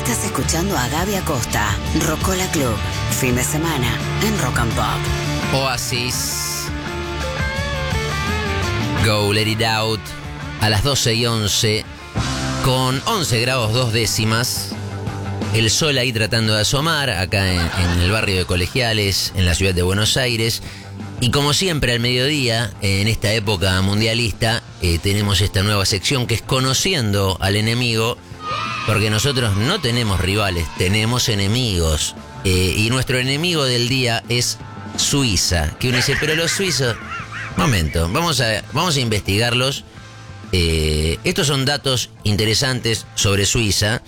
Estás escuchando a Gaby Acosta, Rocola Club, fin de semana en Rock and Pop. Oasis, Go Let It Out, a las 12:11, con 11 grados 2 décimas. El sol ahí tratando de asomar, acá en el barrio de Colegiales, en la ciudad de Buenos Aires. Y como siempre al mediodía, en esta época mundialista, tenemos esta nueva sección que es Conociendo al Enemigo, porque nosotros no tenemos rivales, tenemos enemigos. Y nuestro enemigo del día es Suiza, que uno dice, pero los suizos... Momento, vamos a investigarlos. Estos son datos interesantes sobre Suiza.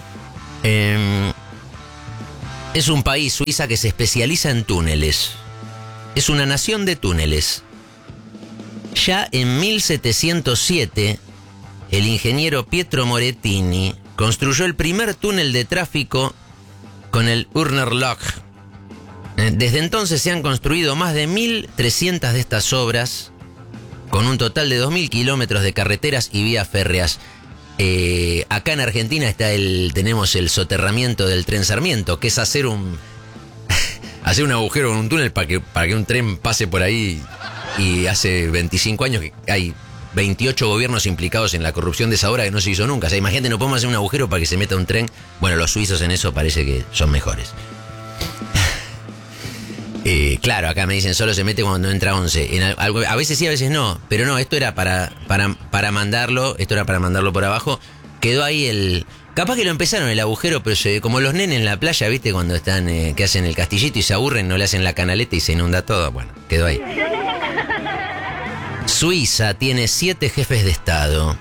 Es un país, Suiza, que se especializa en túneles. Es una nación de túneles. Ya en 1707, el ingeniero Pietro Morettini construyó el primer túnel de tráfico con el Urnerloch. Desde entonces se han construido más de 1.300 de estas obras, con un total de 2.000 kilómetros de carreteras y vías férreas. Acá en Argentina tenemos el soterramiento del tren Sarmiento, que es hacer un agujero en un túnel para que un tren pase por ahí. Y hace 25 años que hay 28 gobiernos implicados en la corrupción de esa obra que no se hizo nunca. O sea, imagínate, no podemos hacer un agujero para que se meta un tren. Bueno, los suizos en eso parece que son mejores. Claro, acá me dicen solo se mete cuando entra 11. A veces sí, a veces no. Pero no, esto era para mandarlo. Esto era para mandarlo por abajo. Quedó ahí Capaz que lo empezaron el agujero, pero como los nenes en la playa, ¿viste? Cuando están, que hacen el castillito y se aburren, no le hacen la canaleta y se inunda todo. Bueno, quedó ahí. Suiza tiene 7 jefes de Estado,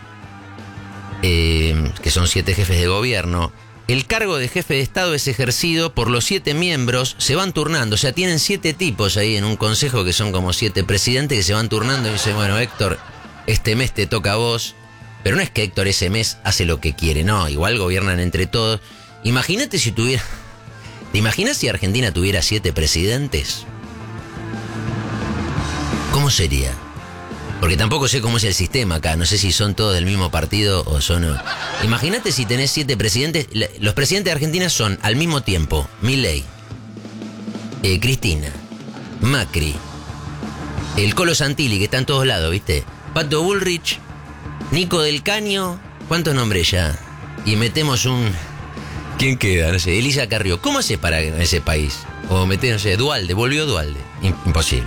que son 7 jefes de gobierno. El cargo de jefe de Estado es ejercido por los 7 miembros, se van turnando, o sea, tienen 7 tipos ahí en un consejo que son como 7 presidentes que se van turnando y dicen, bueno, Héctor, este mes te toca a vos, pero no es que Héctor ese mes hace lo que quiere, no, igual gobiernan entre todos. Imagínate si ¿te imaginas si Argentina tuviera 7 presidentes? ¿Cómo sería? Porque tampoco sé cómo es el sistema acá. No sé si son todos del mismo partido o son... Imagínate si tenés 7 presidentes. Los presidentes de Argentina son, al mismo tiempo, Milei, Cristina, Macri, el Colo Santilli, que está en todos lados, ¿viste? Pato Bullrich, Nico del Caño. ¿Cuántos nombres ya? Y metemos un... ¿Quién queda? No sé, Elisa Carrió. ¿Cómo hace para ese país? O meter, no sé, Duhalde. Volvió Duhalde. Imposible.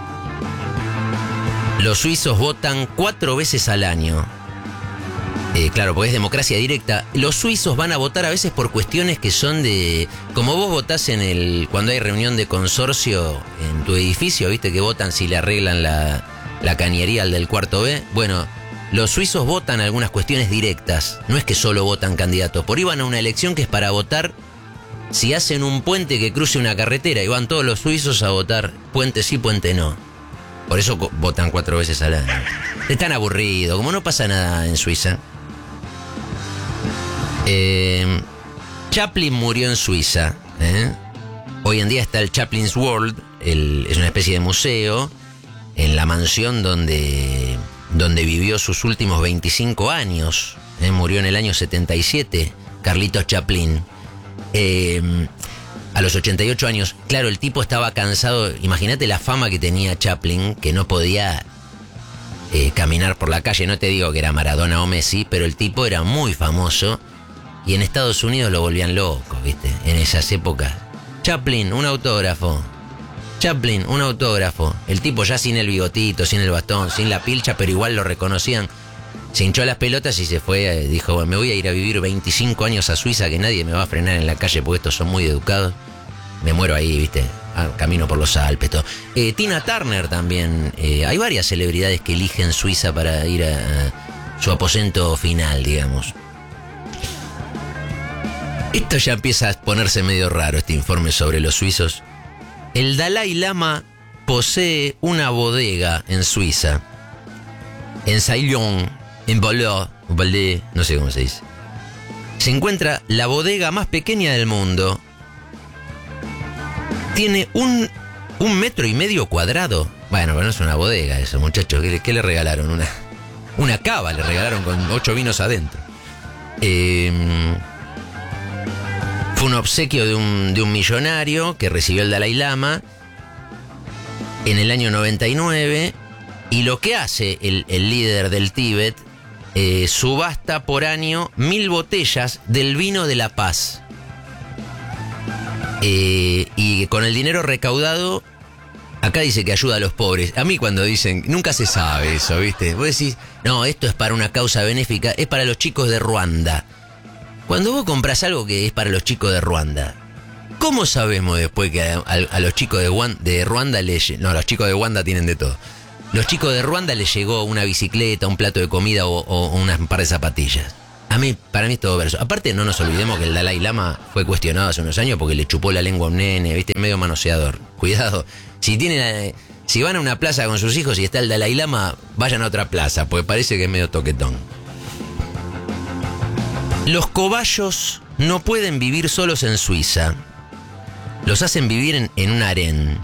Los suizos votan 4 veces al año. Claro, porque es democracia directa. Los suizos van a votar a veces por cuestiones que son de... Como vos votás cuando hay reunión de consorcio en tu edificio, ¿viste? Que votan si le arreglan la cañería al del cuarto B. Bueno, los suizos votan algunas cuestiones directas. No es que solo votan candidatos. Por ahí van a una elección que es para votar si hacen un puente que cruce una carretera. Y van todos los suizos a votar puente sí, puente no. Por eso votan 4 veces al año. Están aburridos, como no pasa nada en Suiza. Chaplin murió en Suiza. Hoy en día está el Chaplin's World, es una especie de museo, en la mansión donde vivió sus últimos 25 años. Murió en el año 77, Carlitos Chaplin. A los 88 años, claro, el tipo estaba cansado. Imagínate la fama que tenía Chaplin, que no podía caminar por la calle. No te digo que era Maradona o Messi, pero el tipo era muy famoso. Y en Estados Unidos lo volvían loco, ¿viste? En esas épocas. Chaplin, un autógrafo. Chaplin, un autógrafo. El tipo ya sin el bigotito, sin el bastón, sin la pilcha, pero igual lo reconocían. Se hinchó las pelotas y se fue, dijo, bueno, me voy a ir a vivir 25 años a Suiza, que nadie me va a frenar en la calle porque estos son muy educados. Me muero ahí, ¿viste? Camino por los Alpes, todo. Tina Turner también. Hay varias celebridades que eligen Suiza para ir a su aposento final, digamos. Esto ya empieza a ponerse medio raro, este informe sobre los suizos. El Dalai Lama posee una bodega en Suiza. En Saillon, en Valais, no sé cómo se dice. Se encuentra la bodega más pequeña del mundo. Tiene un 1,5 metros cuadrados. Bueno, pero no es una bodega eso, muchachos. ¿Qué le regalaron? Una cava le regalaron con 8 vinos adentro. Fue un obsequio de un millonario que recibió el Dalai Lama en el año 99. Y lo que hace el líder del Tíbet, subasta por año 1000 botellas del vino de la paz. Y con el dinero recaudado, acá dice que ayuda a los pobres. A mí cuando dicen, nunca se sabe eso, ¿viste? Vos decís, no, esto es para una causa benéfica, es para los chicos de Ruanda. Cuando vos comprás algo que es para los chicos de Ruanda, ¿cómo sabemos después que a los chicos de Ruanda no, los chicos de Ruanda tienen de todo? Los chicos de Ruanda les llegó una bicicleta, un plato de comida o unas par de zapatillas. Para mí es todo verso. Aparte, no nos olvidemos que el Dalai Lama fue cuestionado hace unos años porque le chupó la lengua a un nene, ¿viste? Medio manoseador. Cuidado. Si van a una plaza con sus hijos y está el Dalai Lama, vayan a otra plaza, porque parece que es medio toquetón. Los cobayos no pueden vivir solos en Suiza. Los hacen vivir en un harén.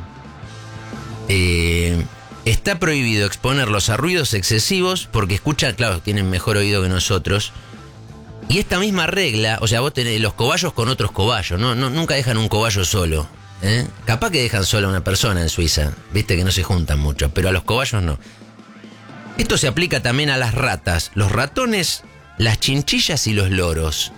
Está prohibido exponerlos a ruidos excesivos porque escuchan, claro, tienen mejor oído que nosotros. Y esta misma regla, o sea, vos tenés los cobayos con otros cobayos, nunca dejan un cobayo solo. Capaz que dejan sola a una persona en Suiza, viste que no se juntan mucho, pero a los cobayos no. Esto se aplica también a las ratas, los ratones, las chinchillas y los loros.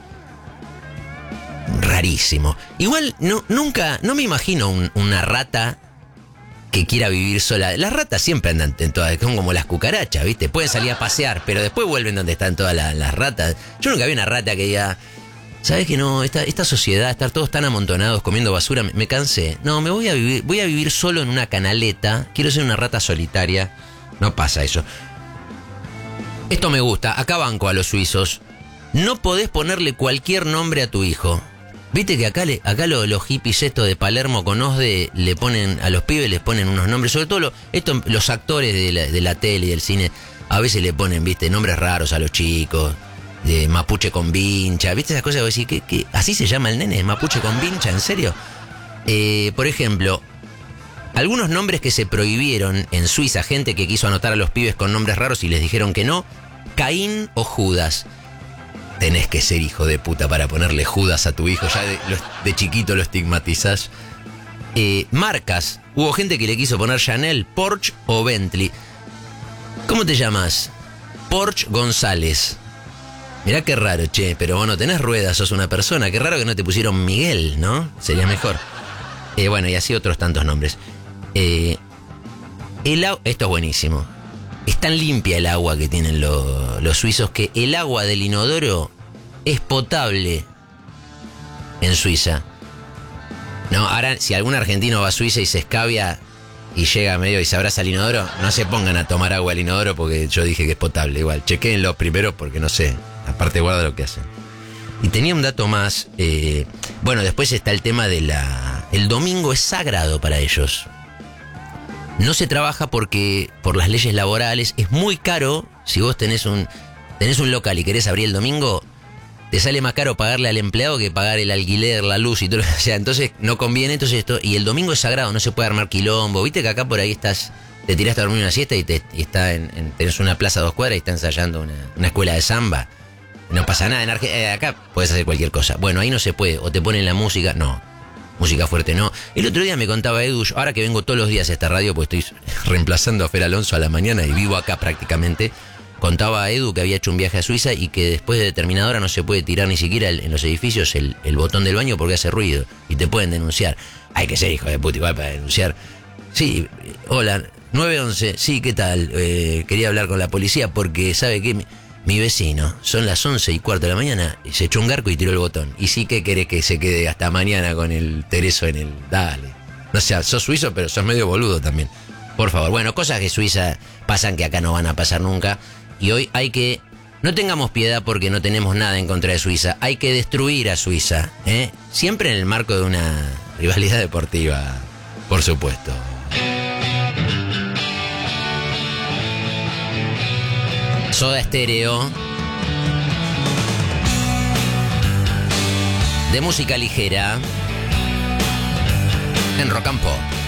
Rarísimo. Igual no me imagino una rata que quiera vivir sola. Las ratas siempre andan en todas, son como las cucarachas, ¿viste? Pueden salir a pasear, pero después vuelven donde están todas las ratas. Yo nunca vi una rata que diga, ¿sabes que no? Esta sociedad, estar todos tan amontonados comiendo basura, me cansé. No, voy a vivir solo en una canaleta, quiero ser una rata solitaria. No pasa eso. Esto me gusta, acá banco a los suizos. No podés ponerle cualquier nombre a tu hijo. Viste que acá los hippies estos de Palermo con OSDE le ponen, a los pibes les ponen unos nombres, sobre todo los actores de la tele y del cine, a veces le ponen, viste, nombres raros a los chicos, de mapuche con vincha, viste esas cosas, vos decís, ¿qué? ¿Así se llama el nene? ¿Mapuche con vincha? ¿En serio? Por ejemplo, algunos nombres que se prohibieron en Suiza, gente que quiso anotar a los pibes con nombres raros y les dijeron que no, Caín o Judas. Tenés que ser hijo de puta para ponerle Judas a tu hijo, ya de chiquito lo estigmatizás. Marcas, hubo gente que le quiso poner Chanel, Porsche o Bentley. ¿Cómo te llamas? Porsche González. Mirá qué raro, che, pero vos no tenés ruedas, sos una persona. Qué raro que no te pusieron Miguel, ¿no? Sería mejor. Bueno, y así otros tantos nombres. Esto es buenísimo. Es tan limpia el agua que tienen los suizos que el agua del inodoro es potable en Suiza. No, ahora si algún argentino va a Suiza y se escabia y llega medio y se abraza al inodoro, no se pongan a tomar agua del inodoro porque yo dije que es potable. Igual, chequéenlo primero porque no sé, aparte guarda lo que hacen. Y tenía un dato más. Bueno, después está el tema de el domingo es sagrado para ellos. No se trabaja porque por las leyes laborales es muy caro. Si vos tenés un local y querés abrir el domingo, te sale más caro pagarle al empleado que pagar el alquiler, la luz y todo. O sea, entonces no conviene. Entonces esto, y el domingo es sagrado, no se puede armar quilombo. Viste que acá por ahí te tiraste a dormir una siesta y tenés una plaza a 2 cuadras y está ensayando una escuela de samba. No pasa nada. Acá puedes hacer cualquier cosa. Bueno, ahí no se puede. O te ponen la música. No. Música fuerte no. El otro día me contaba Edu, ahora que vengo todos los días a esta radio, pues estoy reemplazando a Fer Alonso a la mañana y vivo acá prácticamente. Contaba a Edu que había hecho un viaje a Suiza y que después de determinada hora no se puede tirar ni siquiera en los edificios el botón del baño porque hace ruido y te pueden denunciar. Hay que ser hijo de puta igual para denunciar. Sí, hola, 911, sí, ¿qué tal? Quería hablar con la policía porque sabe que mi vecino, son las 11:15 de la mañana, y se echó un garco y tiró el botón. Y sí que querés que se quede hasta mañana con el tereso en el... Dale. No sé, sos suizo, pero sos medio boludo también. Por favor. Bueno, cosas que Suiza pasan que acá no van a pasar nunca. Y hoy hay que... No tengamos piedad porque no tenemos nada en contra de Suiza. Hay que destruir a Suiza, ¿eh? Siempre en el marco de una rivalidad deportiva, por supuesto. Soda Stereo, de música ligera, en Rock and Pop.